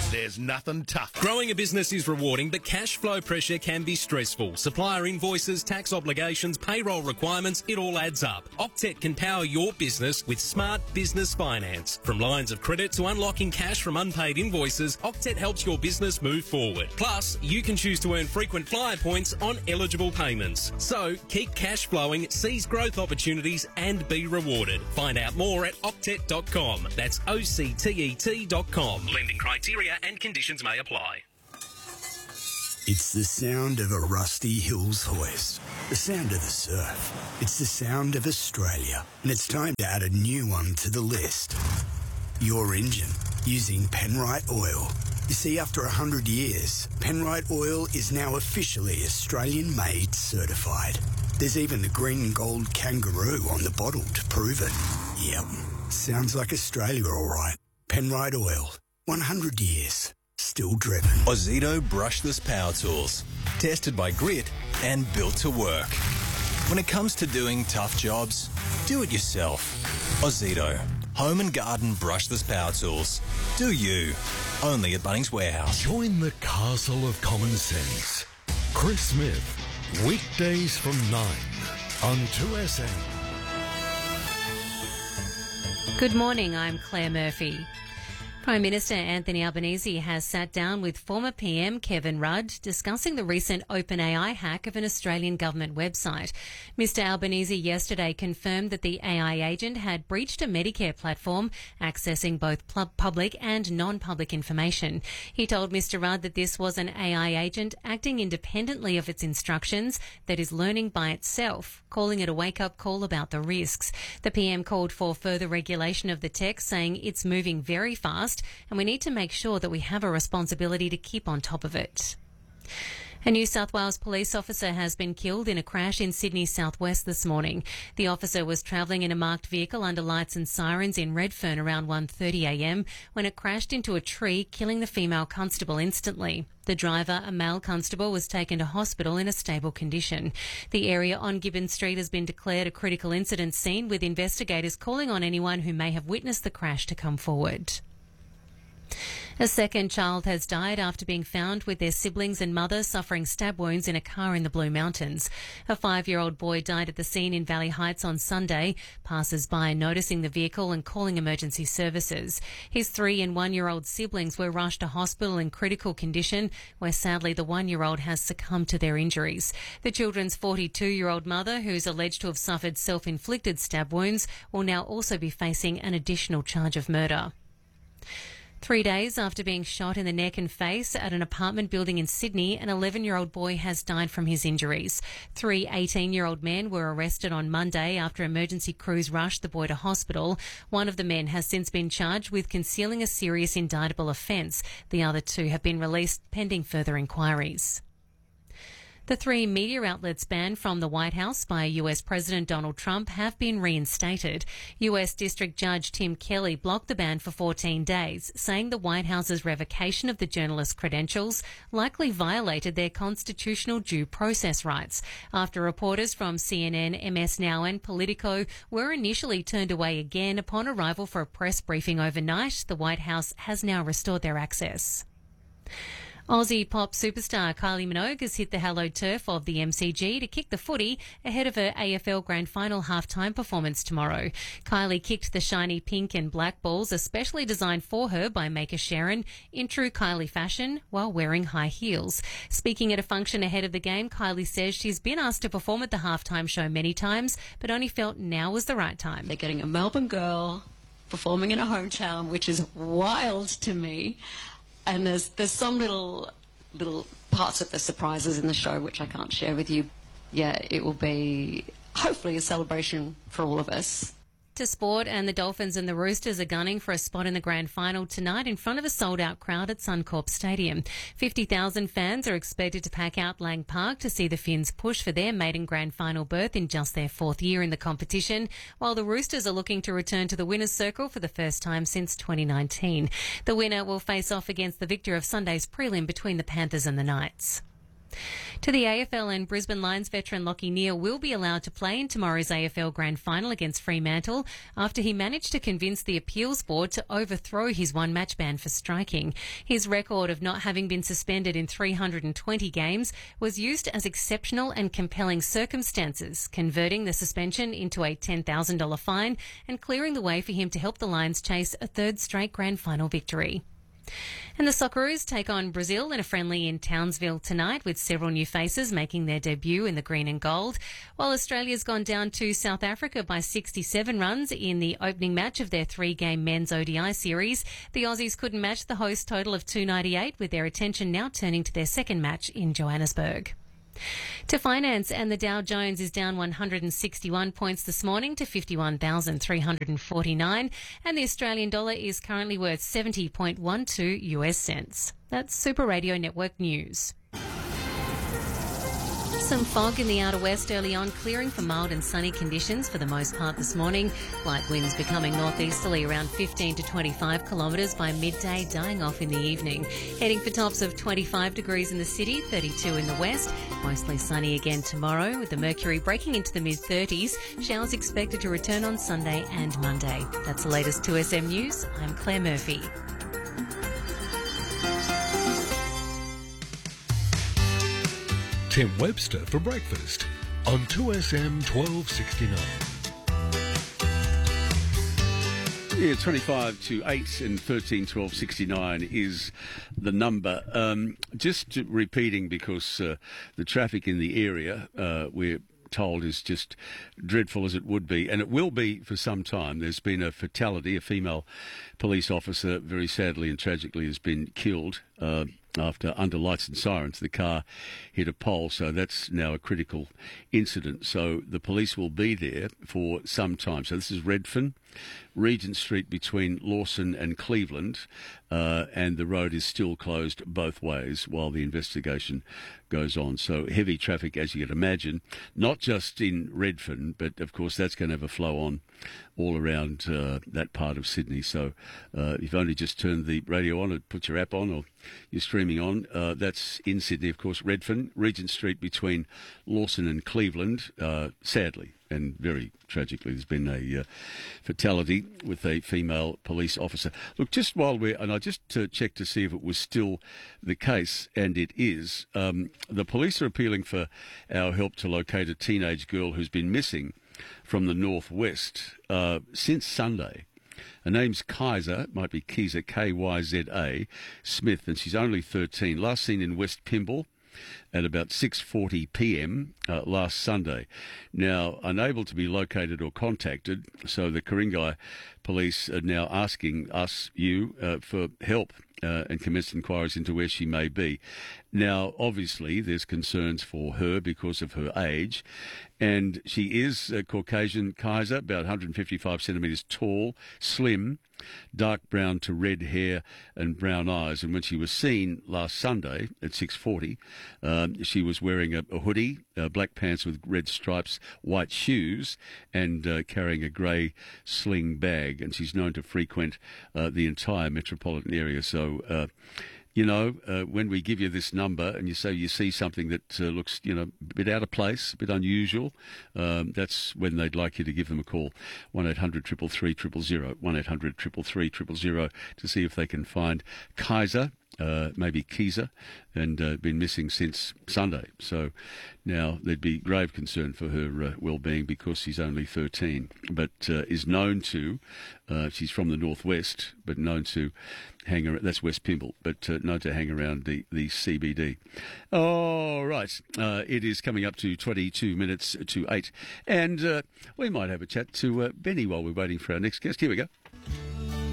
There's nothing tough. Growing a business is rewarding, but cash flow pressure can be stressful. Supplier invoices, tax obligations, payroll requirements, it all adds up. Octet can power your business with smart business finance. From lines of credit to unlocking cash from unpaid invoices, Octet helps your business move forward. Plus, you can choose to earn frequent flyer points on eligible payments. So, keep cash flowing, seize growth opportunities and be rewarded. Find out more at octet.com. That's OCTET.com. Lending criteria and conditions may apply. It's the sound of a Rusty Hills hoist, the sound of the surf. It's the sound of Australia, and it's time to add a new one to the list. Your engine, using Penrite Oil. You see, after 100 years, Penrite Oil is now officially Australian-made certified. There's even the green and gold kangaroo on the bottle to prove it. Yep, sounds like Australia all right. Penrite Oil, 100 years. Still driven. Ozito brushless power tools. Tested by Grit and built to work. When it comes to doing tough jobs, do it yourself. Ozito. Home and garden brushless power tools. Do you. Only at Bunnings Warehouse. Join the castle of common sense. Chris Smith. Weekdays from 9 on 2SM. Good morning, I'm Claire Murphy. Prime Minister Anthony Albanese has sat down with former PM Kevin Rudd discussing the recent OpenAI hack of an Australian government website. Mr Albanese yesterday confirmed that the AI agent had breached a Medicare platform, accessing both public and non-public information. He told Mr Rudd that this was an AI agent acting independently of its instructions that is learning by itself, calling it a wake-up call about the risks. The PM called for further regulation of the tech, saying it's moving very fast and we need to make sure that we have a responsibility to keep on top of it. A New South Wales police officer has been killed in a crash in Sydney's southwest this morning. The officer was travelling in a marked vehicle under lights and sirens in Redfern around 1:30am when it crashed into a tree, killing the female constable instantly. The driver, a male constable, was taken to hospital in a stable condition. The area on Gibbon Street has been declared a critical incident scene, with investigators calling on anyone who may have witnessed the crash to come forward. A second child has died after being found with their siblings and mother suffering stab wounds in a car in the Blue Mountains. A 5-year-old boy died at the scene in Valley Heights on Sunday, passers-by noticing the vehicle and calling emergency services. His 3- and 1-year-old siblings were rushed to hospital in critical condition, where sadly the 1-year-old has succumbed to their injuries. The children's 42-year-old mother, who's alleged to have suffered self-inflicted stab wounds, will now also be facing an additional charge of murder. 3 days after being shot in the neck and face at an apartment building in Sydney, an 11-year-old boy has died from his injuries. 3 18-year-old men were arrested on Monday after emergency crews rushed the boy to hospital. One of the men has since been charged with concealing a serious indictable offence. The other 2 have been released pending further inquiries. The 3 media outlets banned from the White House by US President Donald Trump have been reinstated. US District Judge Tim Kelly blocked the ban for 14 days, saying the White House's revocation of the journalists' credentials likely violated their constitutional due process rights. After reporters from CNN, MS Now and Politico were initially turned away again upon arrival for a press briefing overnight, the White House has now restored their access. Aussie pop superstar Kylie Minogue has hit the hallowed turf of the MCG to kick the footy ahead of her AFL Grand Final halftime performance tomorrow. Kylie kicked the shiny pink and black balls especially designed for her by maker Sharon in true Kylie fashion while wearing high heels. Speaking at a function ahead of the game, Kylie says she's been asked to perform at the halftime show many times, but only felt now was the right time. They're getting a Melbourne girl performing in a hometown, which is wild to me. And there's some little parts of the surprises in the show which I can't share with you. Yeah, it will be hopefully a celebration for all of us. To sport, and the Dolphins and the Roosters are gunning for a spot in the grand final tonight in front of a sold-out crowd at Suncorp Stadium. 50,000 fans are expected to pack out Lang Park to see the Finns push for their maiden grand final berth in just their 4th year in the competition, while the Roosters are looking to return to the winner's circle for the first time since 2019. The winner will face off against the victor of Sunday's prelim between the Panthers and the Knights. To the AFL, and Brisbane Lions veteran Lachie Neale will be allowed to play in tomorrow's AFL Grand Final against Fremantle after he managed to convince the appeals board to overthrow his one-match ban for striking. His record of not having been suspended in 320 games was used as exceptional and compelling circumstances, converting the suspension into a $10,000 fine and clearing the way for him to help the Lions chase a third straight Grand Final victory. And the Socceroos take on Brazil in a friendly in Townsville tonight, with several new faces making their debut in the green and gold, while Australia's gone down to South Africa by 67 runs in the opening match of their three-game men's ODI series. The Aussies couldn't match the host total of 298, with their attention now turning to their second match in Johannesburg. To finance, and the Dow Jones is down 161 points this morning to 51,349, and the Australian dollar is currently worth 70.12 US cents. That's Super Radio Network News. Some fog in the outer west early on, clearing for mild and sunny conditions for the most part this morning. Light winds becoming northeasterly around 15 to 25 kilometres by midday, dying off in the evening. Heading for tops of 25 degrees in the city, 32 in the west. Mostly sunny again tomorrow, with the mercury breaking into the mid-30s. Showers expected to return on Sunday and Monday. That's the latest 2SM News. I'm Claire Murphy. Tim Webster for breakfast on 2SM 1269. Yeah, 25 to 8 and 13 12 69 is the number. Just repeating, because the traffic in the area we're told is just dreadful as it would be, and it will be for some time. There's been a fatality. A female police officer, very sadly and tragically, has been killed after, under lights and sirens, the car hit a pole. So that's now a critical incident. So the police will be there for some time. So this is Redfern, Regent Street between Lawson and Cleveland, and the road is still closed both ways while the investigation goes on. So heavy traffic, as you can imagine, not just in Redfern, but of course that's going to have a flow on all around that part of Sydney. So you've only just turned the radio on or put your app on or you're streaming on. That's in Sydney, of course. Redfern, Regent Street between Lawson and Cleveland, sadly and very tragically, there's been a fatality with a female police officer. Look, just while I just checked to see if it was still the case, and it is. The police are appealing for our help to locate a teenage girl who's been missing from the northwest since Sunday. Her name's Kaiser, might be Kiza, K-Y-Z-A, Smith, and she's only 13. Last seen in West Pymble at about 6:40 p.m. Last Sunday. Now, unable to be located or contacted, so the Ku-ring-gai police are now asking us, for help and commence inquiries into where she may be. Now, obviously, there's concerns for her because of her age, and she is a Caucasian, Kaiser, about 155 centimetres tall, slim, dark brown to red hair and brown eyes. And when she was seen last Sunday at 6:40, she was wearing a hoodie, black pants with red stripes, white shoes, and carrying a grey sling bag. And she's known to frequent the entire metropolitan area. So, when we give you this number and you say you see something that looks, a bit out of place, a bit unusual, that's when they'd like you to give them a call. 1-800-333-000, 1-800-333-000, to see if they can find Kaiser, maybe Kiza, and been missing since Sunday. So now there'd be grave concern for her well-being because she's only 13, but is known to, she's from the northwest, but known to hang around, that's West Pymble, but known to hang around the CBD. All right, it is coming up to 22 minutes to 8, and we might have a chat to Benny while we're waiting for our next guest. Here we go.